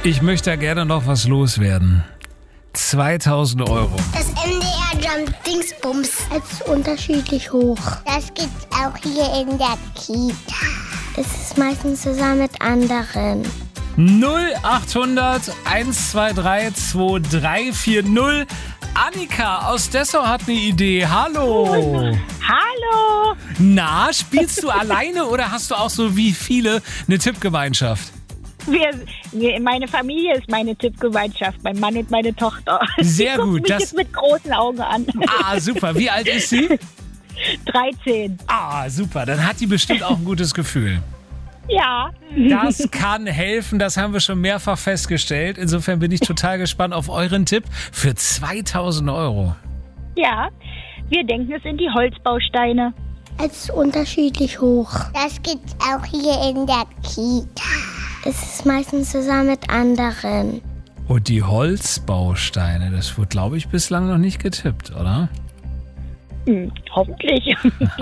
Ich möchte da gerne noch was loswerden. 2000 Euro. Das MDR Jump Dingsbums ist unterschiedlich hoch. Das gibt's auch hier in der Kita. Es ist meistens zusammen mit anderen. 0800 123 2340. Annika aus Dessau hat eine Idee. Hallo. Hallo! Na, spielst du alleine oder hast du auch so wie viele eine Tippgemeinschaft? Meine Familie ist meine Tippgemeinschaft, mein Mann und meine Tochter. Sehr Die guckt gut. mich jetzt mit großen Augen an. Ah, super. Wie alt ist sie? 13. Ah, super. Dann hat die bestimmt auch ein gutes Gefühl. Ja. Das kann helfen, das haben wir schon mehrfach festgestellt. Insofern bin ich total gespannt auf euren Tipp für 2000 Euro. Ja, wir denken es in die Holzbausteine. Es ist unterschiedlich hoch. Das gibt's auch hier in der Kita. Es ist meistens zusammen mit anderen. Und die Holzbausteine, das wurde, glaube ich, bislang noch nicht getippt, oder? Hoffentlich.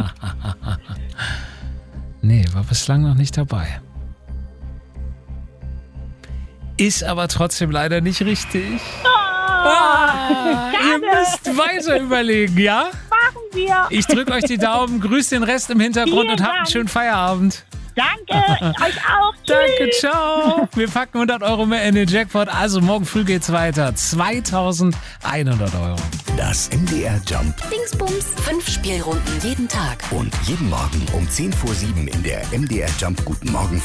Nee, war bislang noch nicht dabei. Ist aber trotzdem leider nicht richtig. Ihr müsst weiter überlegen, ja? Machen wir. Ich drücke euch die Daumen, grüßt den Rest im Hintergrund und habt einen schönen Feierabend. Danke, euch auch. Danke, ciao. Wir packen 100 Euro mehr in den Jackpot. Also morgen früh geht's weiter. 2100 Euro. Das MDR Jump Dingsbums. 5 Spielrunden jeden Tag. und jeden Morgen um 10 vor 7 in der MDR Jump Guten Morgen